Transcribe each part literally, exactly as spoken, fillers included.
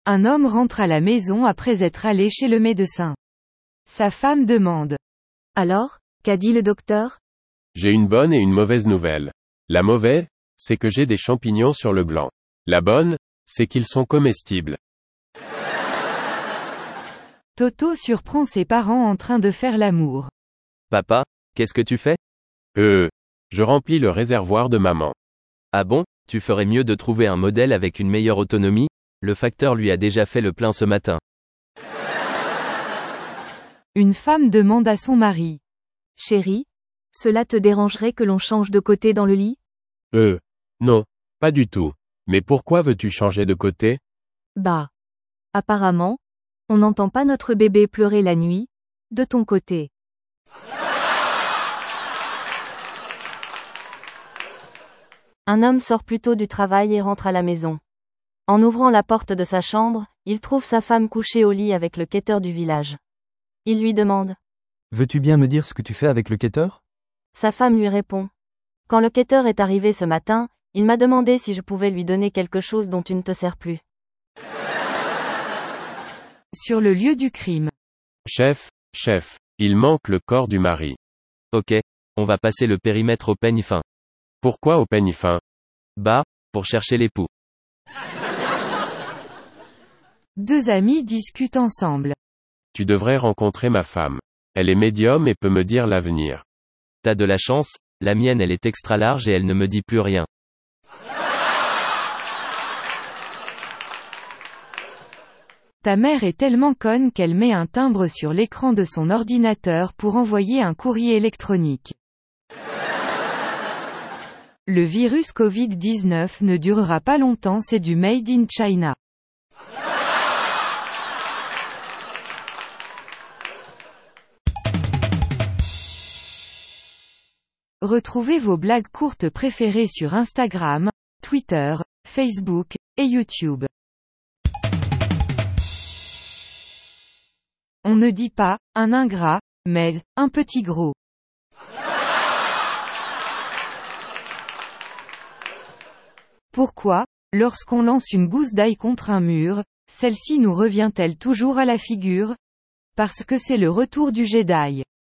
Un homme rentre à la maison après être allé chez le médecin. Sa femme demande. Alors, qu'a dit le docteur? J'ai une bonne et une mauvaise nouvelle. La mauvaise, c'est que j'ai des champignons sur le gland. La bonne, c'est qu'ils sont comestibles. Toto surprend ses parents en train de faire l'amour. Papa, qu'est-ce que tu fais? Euh, je remplis le réservoir de maman. Ah bon, tu ferais mieux de trouver un modèle avec une meilleure autonomie, le facteur lui a déjà fait le plein ce matin. Une femme demande à son mari. Chérie, cela te dérangerait que l'on change de côté dans le lit? Euh, non, pas du tout. Mais pourquoi veux-tu changer de côté? Bah. Apparemment, on n'entend pas notre bébé pleurer la nuit, de ton côté. Un homme sort plus tôt du travail et rentre à la maison. En ouvrant la porte de sa chambre, il trouve sa femme couchée au lit avec le quêteur du village. Il lui demande. Veux-tu bien me dire ce que tu fais avec le quêteur? Sa femme lui répond. Quand le quêteur est arrivé ce matin, il m'a demandé si je pouvais lui donner quelque chose dont tu ne te sers plus. Sur le lieu du crime. Chef, chef, il manque le corps du mari. Ok, on va passer le périmètre au peigne fin. Pourquoi au peigne fin? Bah, pour chercher l'époux. Deux amis discutent ensemble. Tu devrais rencontrer ma femme. Elle est médium et peut me dire l'avenir. T'as de la chance, la mienne elle est extra large et elle ne me dit plus rien. Ta mère est tellement conne qu'elle met un timbre sur l'écran de son ordinateur pour envoyer un courrier électronique. Le virus covid dix-neuf ne durera pas longtemps, c'est du Made in China. Retrouvez vos blagues courtes préférées sur Instagram, Twitter, Facebook, et YouTube. On ne dit pas, un ingrat, mais, un petit gros. Pourquoi, lorsqu'on lance une gousse d'ail contre un mur, celle-ci nous revient-elle toujours à la figure? Parce que c'est le retour du Jedi.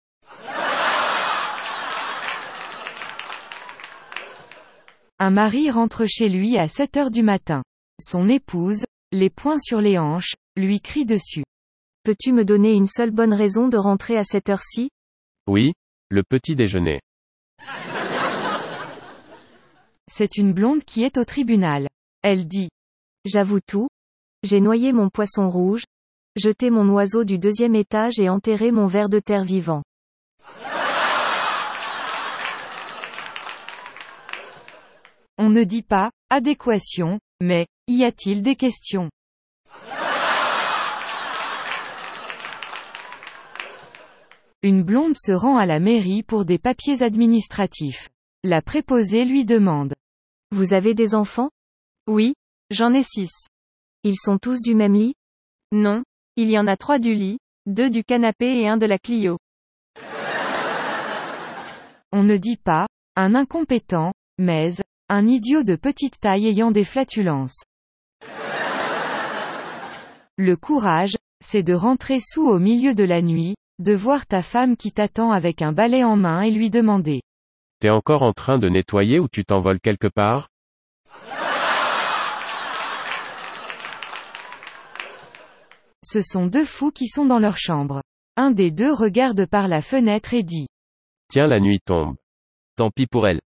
Un mari rentre chez lui à sept heures du matin. Son épouse, les poings sur les hanches, lui crie dessus. Peux-tu me donner une seule bonne raison de rentrer à cette heure-ci? Oui, le petit déjeuner. C'est une blonde qui est au tribunal. Elle dit. J'avoue tout. J'ai noyé mon poisson rouge, jeté mon oiseau du deuxième étage et enterré mon ver de terre vivant. On ne dit pas, adéquation, mais, y a-t-il des questions? Une blonde se rend à la mairie pour des papiers administratifs. La préposée lui demande. Vous avez des enfants? Oui, j'en ai six. Ils sont tous du même lit? Non, il y en a trois du lit, deux du canapé et un de la Clio. On ne dit pas, un incompétent, mais, un idiot de petite taille ayant des flatulences. Le courage, c'est de rentrer sous au milieu de la nuit, de voir ta femme qui t'attend avec un balai en main et lui demander. T'es encore en train de nettoyer ou tu t'envoles quelque part? Ce sont deux fous qui sont dans leur chambre. Un des deux regarde par la fenêtre et dit. Tiens, la nuit tombe. Tant pis pour elle.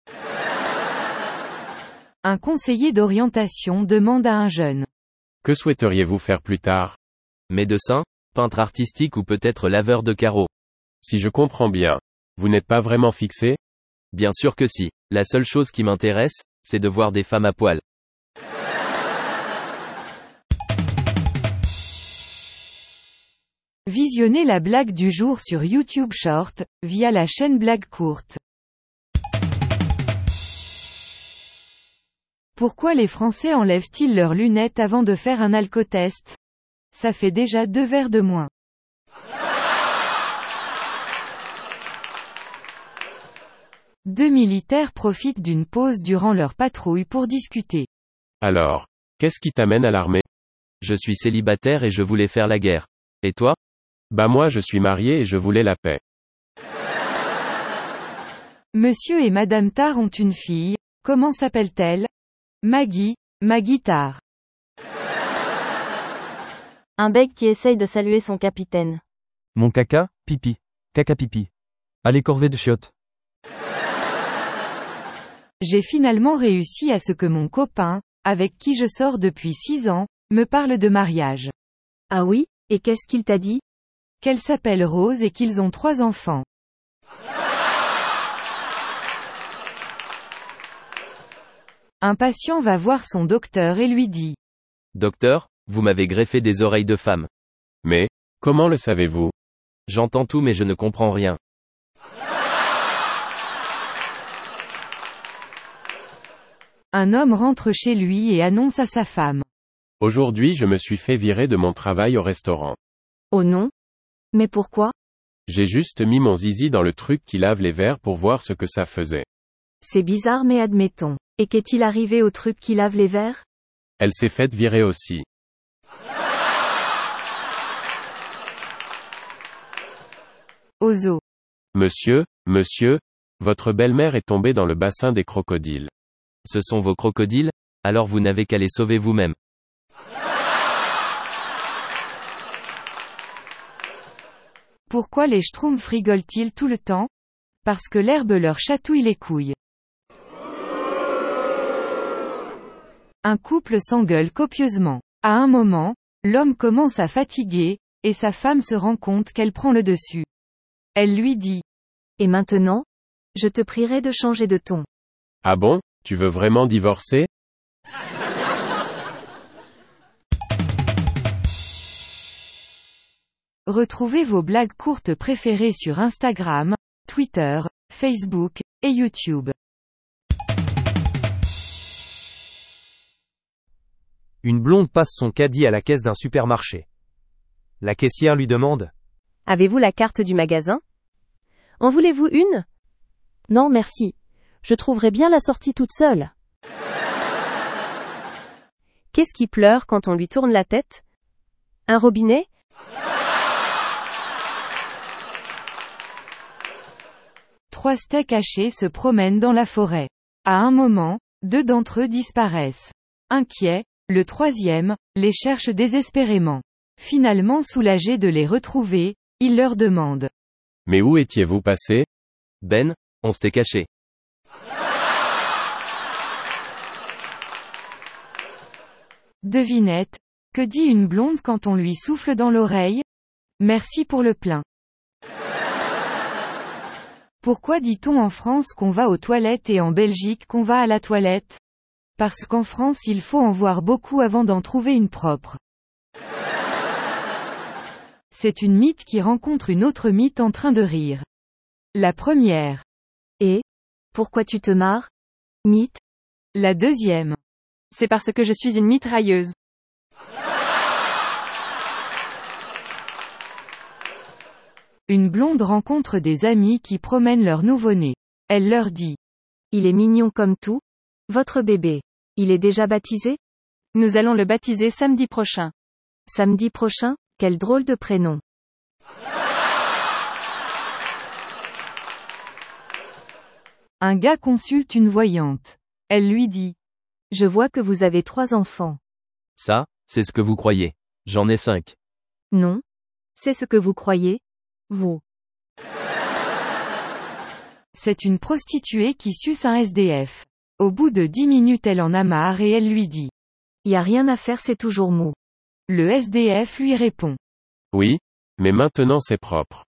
Un conseiller d'orientation demande à un jeune. Que souhaiteriez-vous faire plus tard? Médecin, peintre artistique ou peut-être laveur de carreaux. Si je comprends bien, vous n'êtes pas vraiment fixé? Bien sûr que si. La seule chose qui m'intéresse, c'est de voir des femmes à poil. Visionnez la blague du jour sur YouTube Short, via la chaîne Blague Courte. Pourquoi les Français enlèvent-ils leurs lunettes avant de faire un alcotest? Ça fait déjà deux verres de moins. Deux militaires profitent d'une pause durant leur patrouille pour discuter. Alors, qu'est-ce qui t'amène à l'armée? Je suis célibataire et je voulais faire la guerre. Et toi? Bah moi je suis marié et je voulais la paix. Monsieur et Madame Tar ont une fille, comment s'appelle-t-elle? Maggie, Maggie Tar. Un bègue qui essaye de saluer son capitaine. Mon caca, pipi. Caca pipi. Allez corvée de chiottes. J'ai finalement réussi à ce que mon copain, avec qui je sors depuis six ans, me parle de mariage. Ah oui, et qu'est-ce qu'il t'a dit? Qu'elle s'appelle Rose et qu'ils ont trois enfants. Un patient va voir son docteur et lui dit. Docteur, vous m'avez greffé des oreilles de femme. Mais, comment le savez-vous? J'entends tout mais je ne comprends rien. Un homme rentre chez lui et annonce à sa femme. Aujourd'hui je me suis fait virer de mon travail au restaurant. Oh non? Mais pourquoi? J'ai juste mis mon zizi dans le truc qui lave les verres pour voir ce que ça faisait. C'est bizarre mais admettons. Et qu'est-il arrivé au truc qui lave les verres? Elle s'est faite virer aussi. Au zoo. Monsieur, monsieur, votre belle-mère est tombée dans le bassin des crocodiles. Ce sont vos crocodiles? Alors vous n'avez qu'à les sauver vous-même. Pourquoi les schtroumpfs rigolent-ils tout le temps? Parce que l'herbe leur chatouille les couilles. Un couple s'engueule copieusement. À un moment, l'homme commence à fatiguer, et sa femme se rend compte qu'elle prend le dessus. Elle lui dit. Et maintenant? Je te prierai de changer de ton. Ah bon, tu veux vraiment divorcer? Retrouvez vos blagues courtes préférées sur Instagram, Twitter, Facebook, et YouTube. Une blonde passe son caddie à la caisse d'un supermarché. La caissière lui demande. Avez-vous la carte du magasin? En voulez-vous une? Non merci. Je trouverai bien la sortie toute seule. Qu'est-ce qui pleure quand on lui tourne la tête? Un robinet? Trois steaks hachés se promènent dans la forêt. À un moment, deux d'entre eux disparaissent. Inquiet, le troisième, les cherche désespérément. Finalement soulagé de les retrouver, il leur demande. Mais où étiez-vous passé? Ben, on s'était caché. Devinette, que dit une blonde quand on lui souffle dans l'oreille? Merci pour le plein. Pourquoi dit-on en France qu'on va aux toilettes et en Belgique qu'on va à la toilette? Parce qu'en France il faut en voir beaucoup avant d'en trouver une propre. C'est une mythe qui rencontre une autre mythe en train de rire. La première. Et? Pourquoi tu te marres? Mythe. La deuxième. C'est parce que je suis une mitrailleuse. Une blonde rencontre des amis qui promènent leur nouveau-né. Elle leur dit. Il est mignon comme tout. Votre bébé. Il est déjà baptisé? Nous allons le baptiser samedi prochain. Samedi prochain? Quel drôle de prénom. Un gars consulte une voyante. Elle lui dit. Je vois que vous avez trois enfants. Ça, c'est ce que vous croyez. J'en ai cinq. Non. C'est ce que vous croyez, vous. C'est une prostituée qui suce un S D F. Au bout de dix minutes elle en a marre et elle lui dit. Y a rien à faire, c'est toujours mou. Le S D F lui répond. Oui, mais maintenant c'est propre.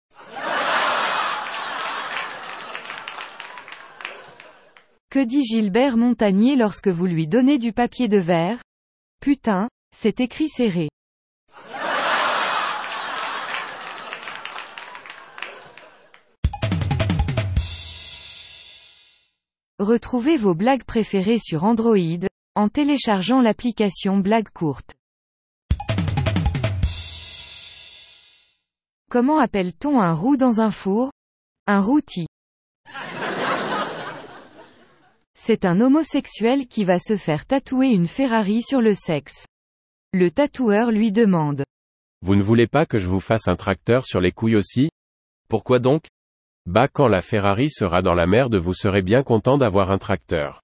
Que dit Gilbert Montagnier lorsque vous lui donnez du papier de verre? Putain, c'est écrit serré. Retrouvez vos blagues préférées sur Android, en téléchargeant l'application Blagues courtes. Comment appelle-t-on un roux dans un four? Un rôti. C'est un homosexuel qui va se faire tatouer une Ferrari sur le sexe. Le tatoueur lui demande. Vous ne voulez pas que je vous fasse un tracteur sur les couilles aussi? Pourquoi donc? Bah quand la Ferrari sera dans la merde vous serez bien content d'avoir un tracteur.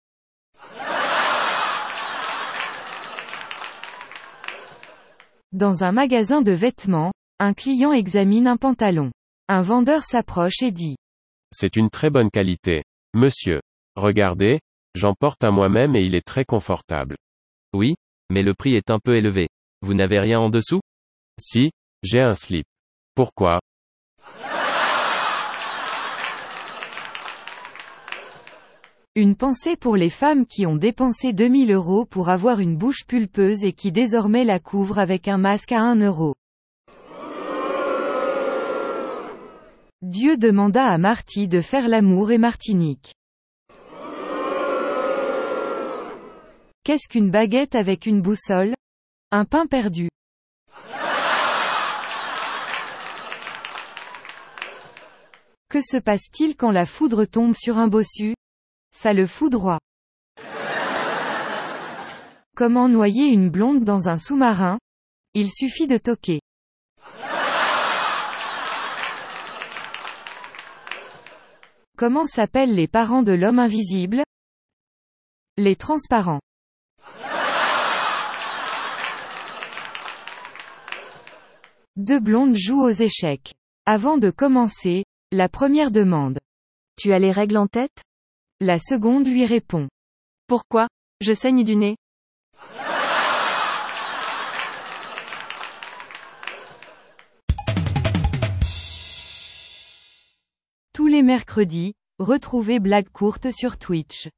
Dans un magasin de vêtements, un client examine un pantalon. Un vendeur s'approche et dit. C'est une très bonne qualité. Monsieur. Regardez, j'en porte un moi-même et il est très confortable. Oui, mais le prix est un peu élevé. Vous n'avez rien en dessous? Si, j'ai un slip. Pourquoi? Une pensée pour les femmes qui ont dépensé deux mille euros pour avoir une bouche pulpeuse et qui désormais la couvrent avec un masque à un euro. Dieu demanda à Marty de faire l'amour et Martinique. Qu'est-ce qu'une baguette avec une boussole? Un pain perdu. Que se passe-t-il quand la foudre tombe sur un bossu? Ça le foudroie. Comment noyer une blonde dans un sous-marin? Il suffit de toquer. Comment s'appellent les parents de l'homme invisible? Les transparents. Deux blondes jouent aux échecs. Avant de commencer, la première demande. Tu as les règles en tête? La seconde lui répond. Pourquoi? Je saigne du nez. Tous les mercredis, retrouvez Blague courte sur Twitch.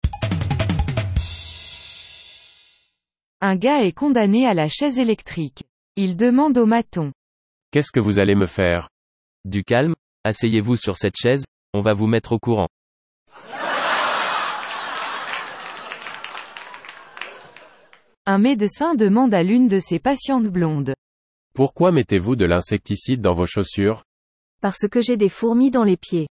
Un gars est condamné à la chaise électrique. Il demande au maton. Qu'est-ce que vous allez me faire? Du calme, asseyez-vous sur cette chaise, on va vous mettre au courant. Un médecin demande à l'une de ses patientes blondes. Pourquoi mettez-vous de l'insecticide dans vos chaussures? Parce que j'ai des fourmis dans les pieds.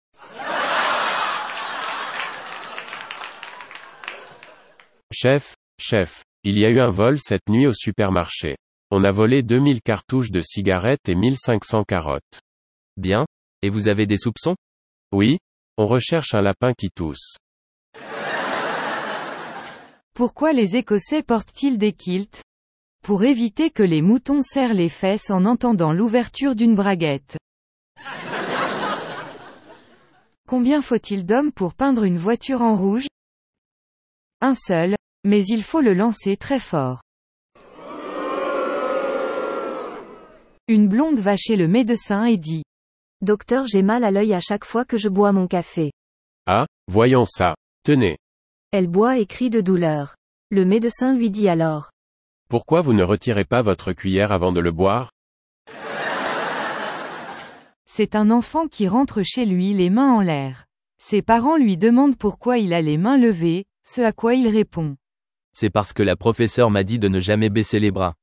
Chef, chef, il y a eu un vol cette nuit au supermarché. On a volé deux mille cartouches de cigarettes et mille cinq cents carottes. Bien, et vous avez des soupçons? Oui, on recherche un lapin qui tousse. Pourquoi les Écossais portent-ils des kilts? Pour éviter que les moutons serrent les fesses en entendant l'ouverture d'une braguette. Combien faut-il d'hommes pour peindre une voiture en rouge? Un seul, mais il faut le lancer très fort. Une blonde va chez le médecin et dit. Docteur, j'ai mal à l'œil à chaque fois que je bois mon café. Ah, voyons ça. Tenez. Elle boit et crie de douleur. Le médecin lui dit alors. Pourquoi vous ne retirez pas votre cuillère avant de le boire? C'est un enfant qui rentre chez lui les mains en l'air. Ses parents lui demandent pourquoi il a les mains levées, ce à quoi il répond. C'est parce que la professeure m'a dit de ne jamais baisser les bras.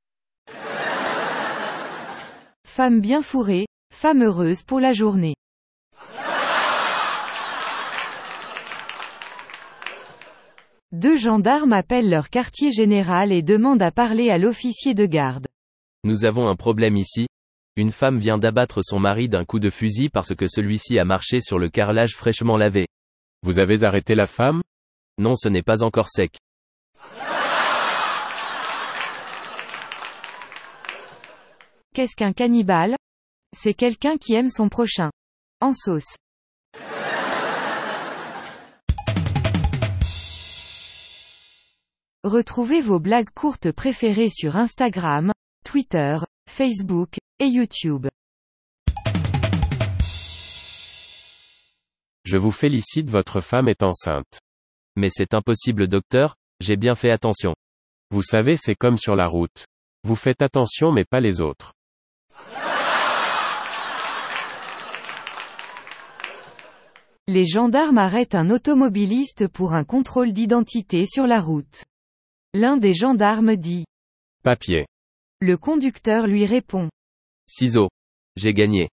Femme bien fourrée, femme heureuse pour la journée. Deux gendarmes appellent leur quartier général et demandent à parler à l'officier de garde. Nous avons un problème ici. Une femme vient d'abattre son mari d'un coup de fusil parce que celui-ci a marché sur le carrelage fraîchement lavé. Vous avez arrêté la femme? Non, ce n'est pas encore sec. Qu'est-ce qu'un cannibale? C'est quelqu'un qui aime son prochain. En sauce. Retrouvez vos blagues courtes préférées sur Instagram, Twitter, Facebook, et YouTube. Je vous félicite, votre femme est enceinte. Mais c'est impossible, docteur, j'ai bien fait attention. Vous savez, c'est comme sur la route. Vous faites attention mais pas les autres. Les gendarmes arrêtent un automobiliste pour un contrôle d'identité sur la route. L'un des gendarmes dit. Papier. Le conducteur lui répond. Ciseaux. J'ai gagné.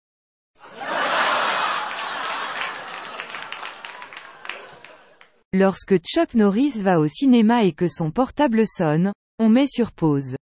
Lorsque Chuck Norris va au cinéma et que son portable sonne, on met sur pause.